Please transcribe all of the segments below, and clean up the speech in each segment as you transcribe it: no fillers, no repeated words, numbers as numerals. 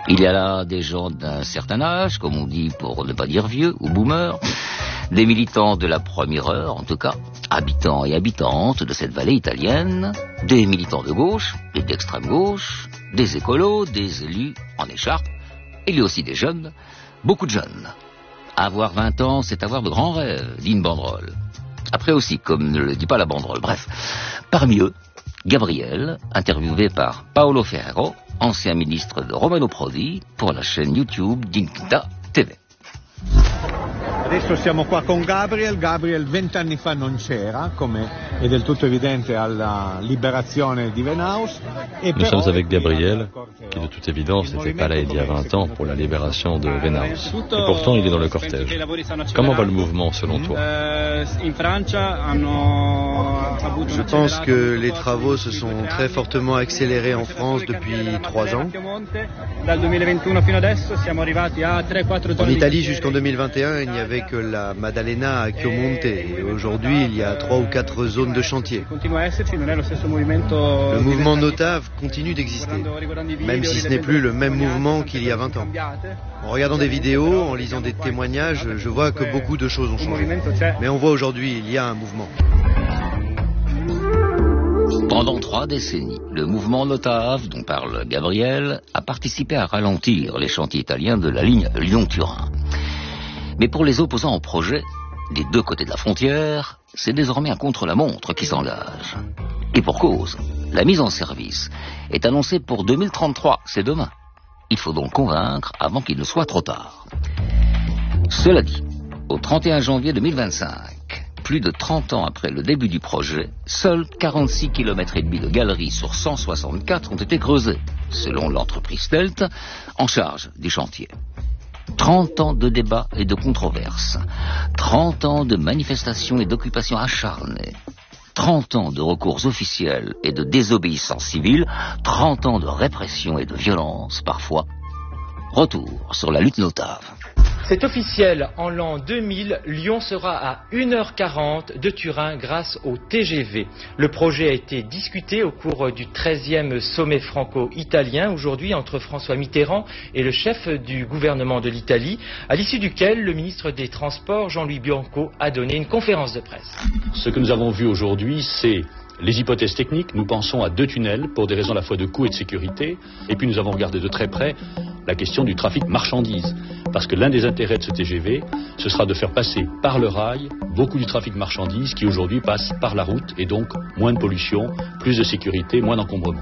Il y a là des gens d'un certain âge, comme on dit pour ne pas dire vieux, ou boomers, des militants de la première heure, en tout cas, habitants et habitantes de cette vallée italienne, des militants de gauche et d'extrême gauche, des écolos, des élus en écharpe, il y a aussi des jeunes, beaucoup de jeunes. Avoir 20 ans, c'est avoir de grands rêves, dit une banderole. Après aussi, comme ne le dit pas la banderole, bref. Parmi eux, Gabriel, interviewé par Paolo Ferrero, ancien ministre de Romano Prodi, pour la chaîne YouTube d'Inquita TV. Adesso siamo qua con Gabriel. Gabriel 20 anni fa non c'era, come è del tutto evidente alla liberazione di Venaus. Nous sommes avec Gabriel, qui de toute évidence n'était pas là il y a 20 ans pour la libération de Venaus. Et pourtant il est dans le cortège. Comment va le mouvement selon toi? Je pense que les travaux se sont très fortement accélérés en France depuis 3 ans. En Italie jusqu'en 2021, il n'y avait que la Maddalena à Chiomonte. Et aujourd'hui, il y a 3 ou 4 zones de chantier. Le mouvement Notave continue d'exister, même si ce n'est plus le même mouvement qu'il y a 20 ans. En regardant des vidéos, en lisant des témoignages, je vois que beaucoup de choses ont changé. Mais on voit aujourd'hui, il y a un mouvement. Pendant 3 décennies, le mouvement Notave, dont parle Gabriel, a participé à ralentir les chantiers italiens de la ligne Lyon-Turin. Mais pour les opposants au projet, des deux côtés de la frontière, c'est désormais un contre-la-montre qui s'engage. Et pour cause, la mise en service est annoncée pour 2033, c'est demain. Il faut donc convaincre avant qu'il ne soit trop tard. Cela dit, au 31 janvier 2025, plus de 30 ans après le début du projet, seuls 46 km et demi de galeries sur 164 ont été creusés, selon l'entreprise Stelt, en charge du chantier. 30 ans de débats et de controverses, 30 ans de manifestations et d'occupations acharnées, 30 ans de recours officiels et de désobéissance civile, 30 ans de répression et de violence parfois. Retour sur la lutte Notave. C'est officiel, en l'an 2000, Lyon sera à 1h40 de Turin grâce au TGV. Le projet a été discuté au cours du 13e sommet franco-italien, aujourd'hui entre François Mitterrand et le chef du gouvernement de l'Italie, à l'issue duquel le ministre des Transports, Jean-Louis Bianco, a donné une conférence de presse. Ce que nous avons vu aujourd'hui, c'est les hypothèses techniques. Nous pensons à 2 tunnels pour des raisons à la fois de coût et de sécurité. Et puis nous avons regardé de très près la question du trafic marchandises. Parce que l'un des intérêts de ce TGV, ce sera de faire passer par le rail beaucoup du trafic marchandises qui aujourd'hui passe par la route et donc moins de pollution, plus de sécurité, moins d'encombrement.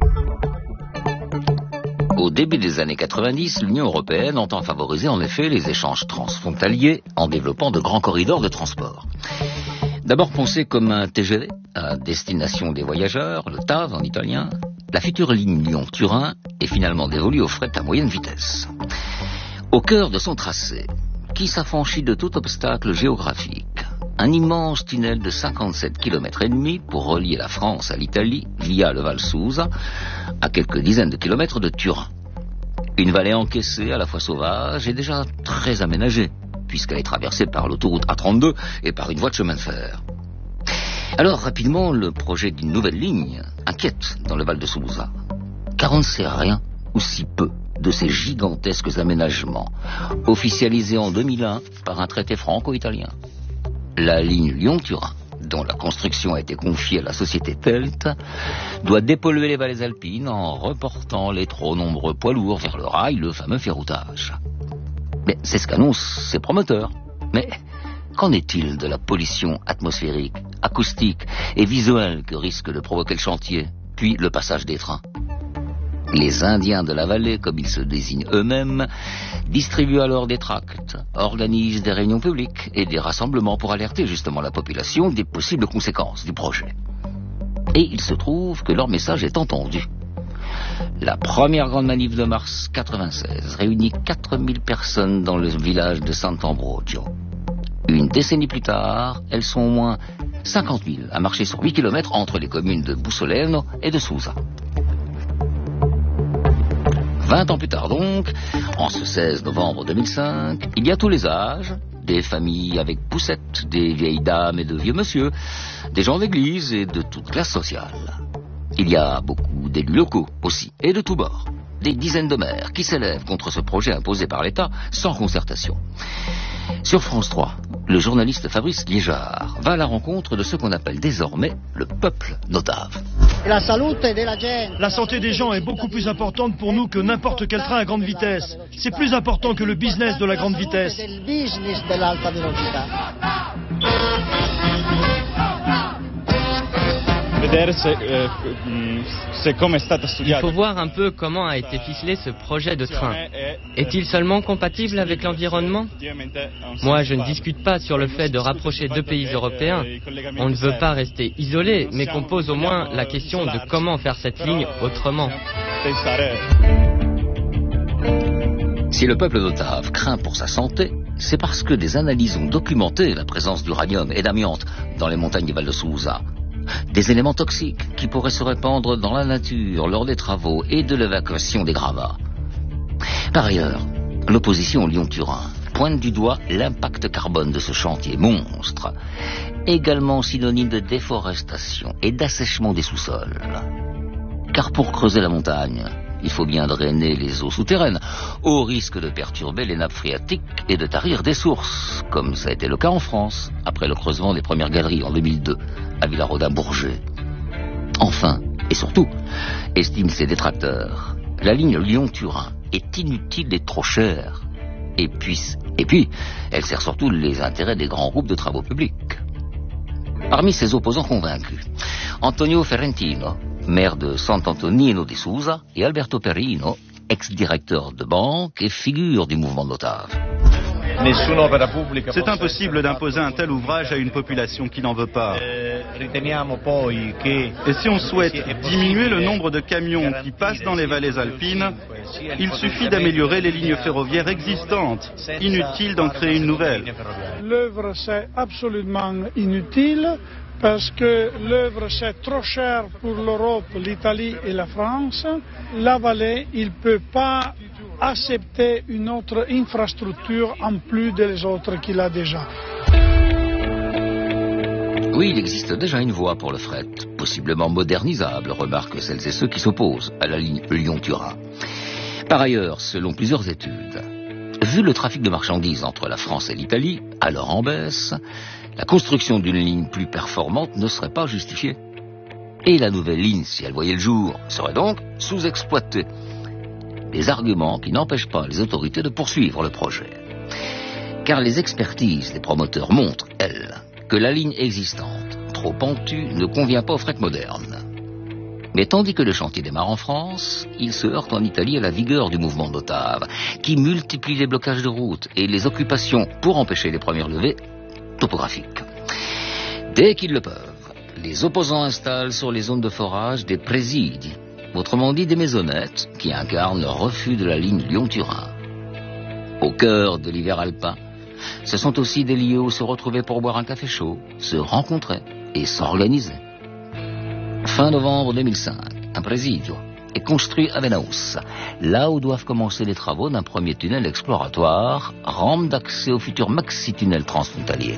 Au début des années 90, l'Union européenne entend favoriser en effet les échanges transfrontaliers en développant de grands corridors de transport. D'abord pensé comme un TGV à destination des voyageurs, le TAV en italien, la future ligne Lyon-Turin est finalement dévolue au fret à moyenne vitesse. Au cœur de son tracé, qui s'affranchit de tout obstacle géographique, un immense tunnel de 57 km et demi pour relier la France à l'Italie via le Val Susa à quelques dizaines de kilomètres de Turin. Une vallée encaissée à la fois sauvage et déjà très aménagée, puisqu'elle est traversée par l'autoroute A32 et par une voie de chemin de fer. Alors rapidement, le projet d'une nouvelle ligne inquiète dans le Val de Susa, car on ne sait rien ou si peu de ces gigantesques aménagements, officialisés en 2001 par un traité franco-italien. La ligne Lyon-Turin, dont la construction a été confiée à la société Telt, doit dépolluer les vallées alpines en reportant les trop nombreux poids lourds vers le rail, le fameux ferroutage. Mais c'est ce qu'annoncent ces promoteurs. Mais qu'en est-il de la pollution atmosphérique, acoustique et visuelle que risque de provoquer le chantier, puis le passage des trains? Les Indiens de la vallée, comme ils se désignent eux-mêmes, distribuent alors des tracts, organisent des réunions publiques et des rassemblements pour alerter justement la population des possibles conséquences du projet. Et il se trouve que leur message est entendu. La première grande manif de mars 96 réunit 4000 personnes dans le village de Sant'Ambrogio. Une décennie plus tard, elles sont au moins 50 000 à marcher sur 8 km entre les communes de Bussoleno et de Susa. 20 ans plus tard donc, en ce 16 novembre 2005, il y a tous les âges, des familles avec poussettes, des vieilles dames et de vieux monsieur, des gens d'église et de toute classe sociale. Il y a beaucoup d'élus locaux aussi, et de tous bords. des dizaines de maires qui s'élèvent contre ce projet imposé par l'État sans concertation. Sur France 3, le journaliste Fabrice Liégeard va à la rencontre de ce qu'on appelle désormais le peuple notave. La santé des gens est beaucoup plus importante pour nous que n'importe quel train à grande vitesse. C'est plus important que le business de la grande vitesse. Il faut voir un peu comment a été ficelé ce projet de train. Est-il seulement compatible avec l'environnement ? Moi, je ne discute pas sur le fait de rapprocher deux pays européens. On ne veut pas rester isolés, mais qu'on pose au moins la question de comment faire cette ligne autrement. Si le peuple notave craint pour sa santé, c'est parce que des analyses ont documenté la présence d'uranium et d'amiante dans les montagnes du Val de Sousa. Des éléments toxiques qui pourraient se répandre dans la nature lors des travaux et de l'évacuation des gravats. Par ailleurs, l'opposition Lyon-Turin pointe du doigt l'impact carbone de ce chantier monstre, également synonyme de déforestation et d'assèchement des sous-sols. Car pour creuser la montagne, il faut bien drainer les eaux souterraines, au risque de perturber les nappes phréatiques et de tarir des sources, comme ça a été le cas en France, après le creusement des premières galeries en 2002, à Villarodin-Bourget. Enfin, et surtout, estiment ses détracteurs, la ligne Lyon-Turin est inutile et trop chère. Et puis, elle sert surtout les intérêts des grands groupes de travaux publics. Parmi ses opposants convaincus, Antonio Ferrentino, maire de Sant'Antonino di Susa, et Alberto Perino, ex-directeur de banque et figure du mouvement notave. C'est impossible d'imposer un tel ouvrage à une population qui n'en veut pas. Et si on souhaite diminuer le nombre de camions qui passent dans les vallées alpines, il suffit d'améliorer les lignes ferroviaires existantes. Inutile d'en créer une nouvelle. L'œuvre, c'est absolument inutile parce que l'œuvre, c'est trop cher pour l'Europe, l'Italie et la France. La vallée, il ne peut pas accepter une autre infrastructure en plus des autres qu'il a déjà. Oui, il existe déjà une voie pour le fret, possiblement modernisable, remarquent celles et ceux qui s'opposent à la ligne Lyon-Turin. Par ailleurs, selon plusieurs études, vu le trafic de marchandises entre la France et l'Italie, alors en baisse, la construction d'une ligne plus performante ne serait pas justifiée. Et la nouvelle ligne, si elle voyait le jour, serait donc sous-exploitée. Des arguments qui n'empêchent pas les autorités de poursuivre le projet. Car les expertises des promoteurs montrent, elles, que la ligne existante, trop pentue, ne convient pas au fret moderne. Mais tandis que le chantier démarre en France, il se heurte en Italie à la vigueur du mouvement notave, qui multiplie les blocages de routes et les occupations pour empêcher les premières levées topographiques. Dès qu'ils le peuvent, les opposants installent sur les zones de forage des présidi, autrement dit des maisonnettes qui incarnent le refus de la ligne Lyon-Turin. Au cœur de l'hiver alpin, ce sont aussi des lieux où se retrouver pour boire un café chaud, se rencontrer et s'organiser. Fin novembre 2005, un presidio est construit à Venaus, là où doivent commencer les travaux d'un premier tunnel exploratoire, rampe d'accès au futur maxi-tunnel transfrontalier.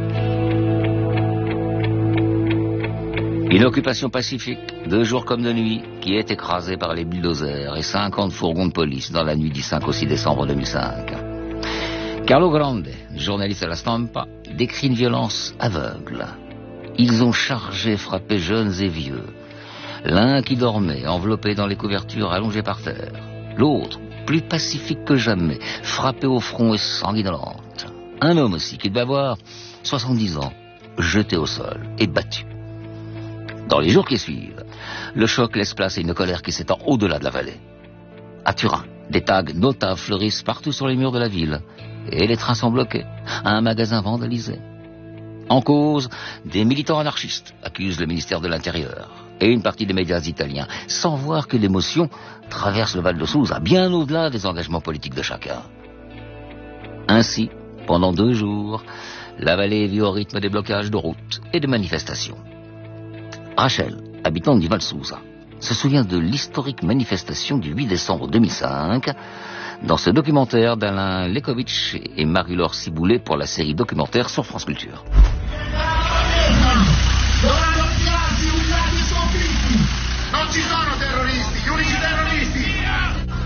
Une occupation pacifique, de jour comme de nuit, qui est écrasée par les bulldozers et 50 fourgons de police dans la nuit du 5 au 6 décembre 2005. Carlo Grande, journaliste à la Stampa, décrit une violence aveugle. Ils ont chargé, frappé jeunes et vieux. L'un qui dormait, enveloppé dans les couvertures, allongé par terre. L'autre, plus pacifique que jamais, frappé au front et sanguinolente. Un homme aussi, qui devait avoir 70 ans, jeté au sol et battu. Dans les jours qui suivent, le choc laisse place à une colère qui s'étend au-delà de la vallée. À Turin, des tags notables fleurissent partout sur les murs de la ville. Et les trains sont bloqués. Un magasin vandalisé. En cause, des militants anarchistes accusent le ministère de l'Intérieur et une partie des médias italiens, sans voir que l'émotion traverse le Val de Susa, bien au-delà des engagements politiques de chacun. Ainsi, pendant 2 jours, la vallée vit au rythme des blocages de routes et de manifestations. Rachel, habitante du Val Susa, se souvient de l'historique manifestation du 8 décembre 2005 dans ce documentaire d'Alain Lekovitch et Marie-Laure Ciboulet pour la série documentaire sur France Culture.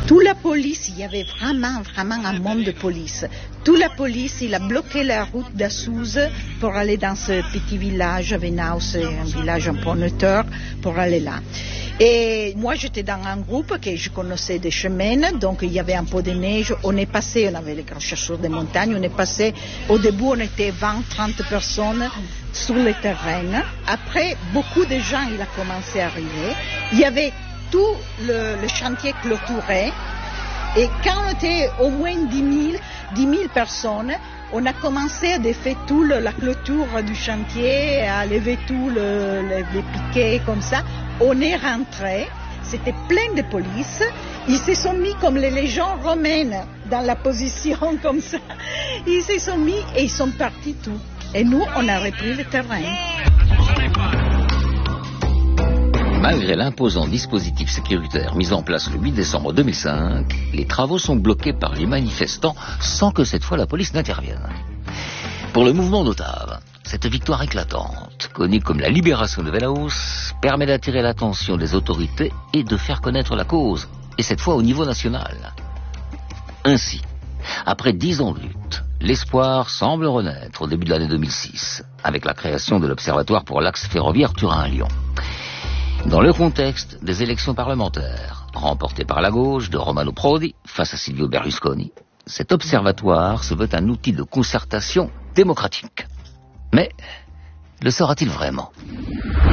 Toute la police, il y avait vraiment un monde de police. Toute la police, il a bloqué la route d'Assouze pour aller dans ce petit village, Venaus, un village un peu neutre, pour aller là. Et moi, j'étais dans un groupe que je connaissais des chemins, donc il y avait un peu de neige. On est passé, on avait les grands chasseurs de montagne, on est passé, au début, on était 20-30 personnes sur le terrain. Après, beaucoup de gens, il a commencé à arriver. Il y avait tout le chantier clôturé. Et quand on était au moins 10 000 personnes, on a commencé à défaire toute la clôture du chantier, à lever tous les piquets comme ça. On est rentré, c'était plein de police. Ils se sont mis comme les légions romaines dans la position comme ça. Ils se sont mis et ils sont partis tout. Et nous, on a repris le terrain. Malgré l'imposant dispositif sécuritaire mis en place le 8 décembre 2005, les travaux sont bloqués par les manifestants sans que cette fois la police n'intervienne. Pour le mouvement d'Ottave, cette victoire éclatante, connue comme la libération de Venaus, permet d'attirer l'attention des autorités et de faire connaître la cause, et cette fois au niveau national. Ainsi, après 10 ans de lutte, l'espoir semble renaître au début de l'année 2006, avec la création de l'Observatoire pour l'axe ferroviaire Turin-Lyon. Dans le contexte des élections parlementaires, remportées par la gauche de Romano Prodi face à Silvio Berlusconi, cet observatoire se veut un outil de concertation démocratique. Mais le sera-t-il vraiment ?